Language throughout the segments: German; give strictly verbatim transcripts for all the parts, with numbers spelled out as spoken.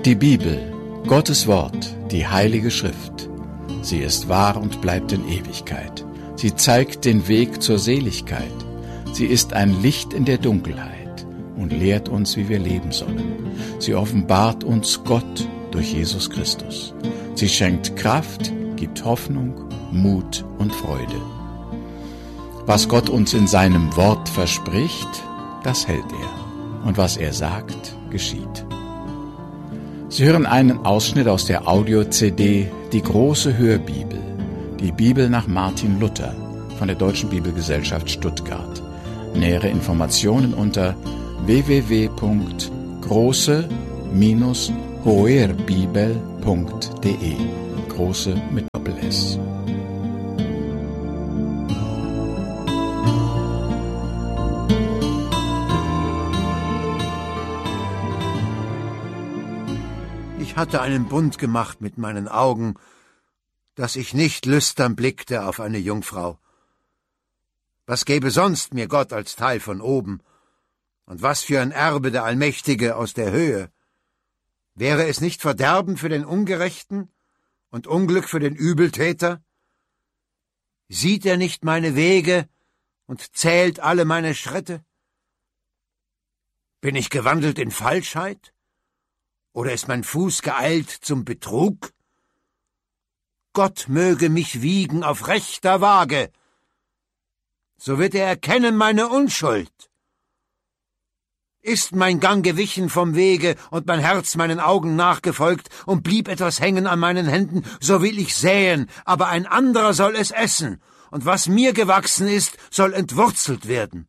Die Bibel, Gottes Wort, die Heilige Schrift. Sie ist wahr und bleibt in Ewigkeit. Sie zeigt den Weg zur Seligkeit. Sie ist ein Licht in der Dunkelheit und lehrt uns, wie wir leben sollen. Sie offenbart uns Gott durch Jesus Christus. Sie schenkt Kraft, gibt Hoffnung, Mut und Freude. Was Gott uns in seinem Wort verspricht, das hält er. Und was er sagt, geschieht. Sie hören einen Ausschnitt aus der Audio-C D Die große Hörbibel, die Bibel nach Martin Luther von der Deutschen Bibelgesellschaft Stuttgart. Nähere Informationen unter w w w punkt große Bindestrich hoerbibel punkt de. Große mit Doppel-S. Ich hatte einen Bund gemacht mit meinen Augen, dass ich nicht lüstern blickte auf eine Jungfrau. Was gäbe sonst mir Gott als Teil von oben? Und was für ein Erbe der Allmächtige aus der Höhe? Wäre es nicht Verderben für den Ungerechten und Unglück für den Übeltäter? Sieht er nicht meine Wege und zählt alle meine Schritte? Bin ich gewandelt in Falschheit? Oder ist mein Fuß geeilt zum Betrug? Gott möge mich wiegen auf rechter Waage, so wird er erkennen meine Unschuld. Ist mein Gang gewichen vom Wege und mein Herz meinen Augen nachgefolgt und blieb etwas hängen an meinen Händen, so will ich säen, aber ein anderer soll es essen, und was mir gewachsen ist, soll entwurzelt werden.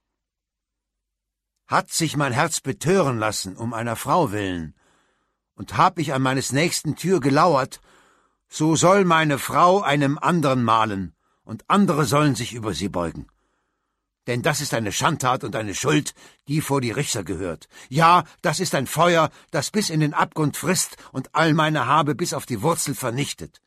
Hat sich mein Herz betören lassen um einer Frau willen, und hab ich an meines Nächsten Tür gelauert, so soll meine Frau einem anderen mahlen, und andere sollen sich über sie beugen. Denn das ist eine Schandtat und eine Schuld, die vor die Richter gehört. Ja, das ist ein Feuer, das bis in den Abgrund frisst und all meine Habe bis auf die Wurzel vernichtet.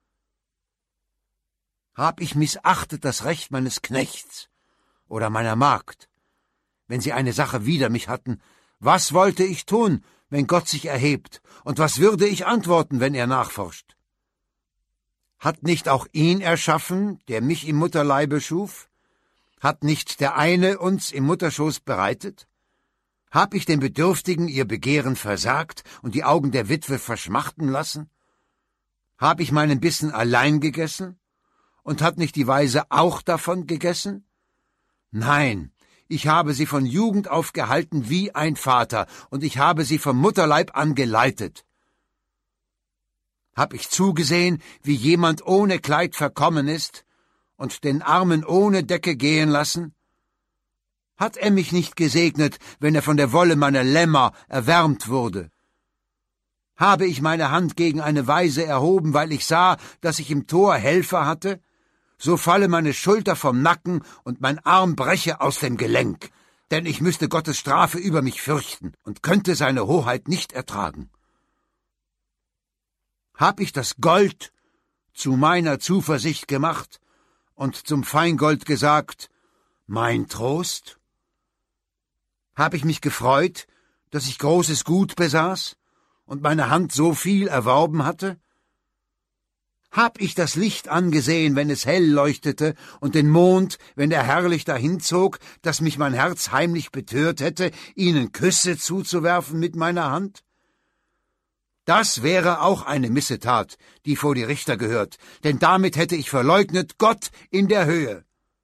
Hab ich missachtet das Recht meines Knechts oder meiner Magd, wenn sie eine Sache wider mich hatten, was wollte ich tun, wenn Gott sich erhebt, und was würde ich antworten, wenn er nachforscht? Hat nicht auch ihn erschaffen, der mich im Mutterleibe schuf? Hat nicht der eine uns im Mutterschoß bereitet? Hab ich den Bedürftigen ihr Begehren versagt und die Augen der Witwe verschmachten lassen? Hab ich meinen Bissen allein gegessen? Und hat nicht die Weise auch davon gegessen? Nein, ich habe sie von Jugend auf gehalten wie ein Vater, und ich habe sie vom Mutterleib an geleitet. Hab ich zugesehen, wie jemand ohne Kleid verkommen ist und den Armen ohne Decke gehen lassen? Hat er mich nicht gesegnet, wenn er von der Wolle meiner Lämmer erwärmt wurde? Habe ich meine Hand gegen eine Waise erhoben, weil ich sah, dass ich im Tor Helfer hatte? So falle meine Schulter vom Nacken und mein Arm breche aus dem Gelenk, denn ich müsste Gottes Strafe über mich fürchten und könnte seine Hoheit nicht ertragen. Hab ich das Gold zu meiner Zuversicht gemacht und zum Feingold gesagt, mein Trost? Hab ich mich gefreut, dass ich großes Gut besaß und meine Hand so viel erworben hatte? Hab ich das Licht angesehen, wenn es hell leuchtete, und den Mond, wenn er herrlich dahinzog, dass mich mein Herz heimlich betört hätte, ihnen Küsse zuzuwerfen mit meiner Hand? Das wäre auch eine Missetat, die vor die Richter gehört, denn damit hätte ich verleugnet Gott in der Höhe.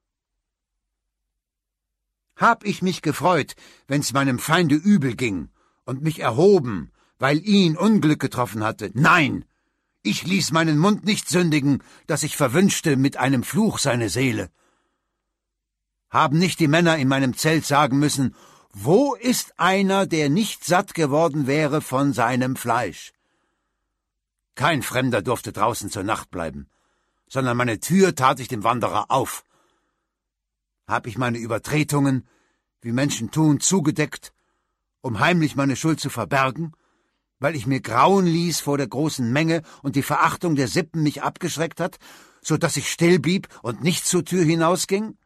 Hab ich mich gefreut, wenn's meinem Feinde übel ging, und mich erhoben, weil ihn Unglück getroffen hatte? Nein! Ich ließ meinen Mund nicht sündigen, dass ich verwünschte mit einem Fluch seine Seele. Haben nicht die Männer in meinem Zelt sagen müssen, wo ist einer, der nicht satt geworden wäre von seinem Fleisch? Kein Fremder durfte draußen zur Nacht bleiben, sondern meine Tür tat ich dem Wanderer auf. Hab ich meine Übertretungen, wie Menschen tun, zugedeckt, um heimlich meine Schuld zu verbergen, weil ich mir grauen ließ vor der großen Menge und die Verachtung der Sippen mich abgeschreckt hat, so dass ich still blieb und nicht zur Tür hinausging?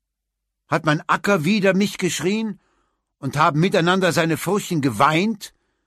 Hat mein Acker wider mich geschrien und haben miteinander seine Furchen geweint,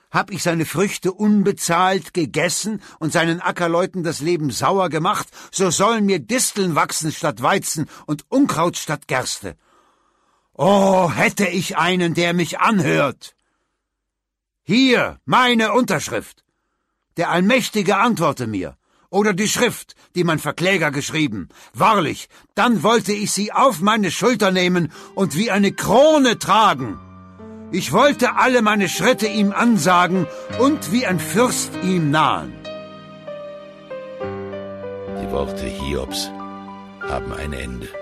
Hab ich seine Früchte unbezahlt gegessen und seinen Ackerleuten das Leben sauer gemacht, so sollen mir Disteln wachsen statt Weizen und Unkraut statt Gerste. Oh, hätte ich einen, der mich anhört! Hier, meine Unterschrift. Der Allmächtige antworte mir. Oder die Schrift, die mein Verkläger geschrieben. Wahrlich, dann wollte ich sie auf meine Schulter nehmen und wie eine Krone tragen. Ich wollte alle meine Schritte ihm ansagen und wie ein Fürst ihm nahen. Die Worte Hiobs haben ein Ende.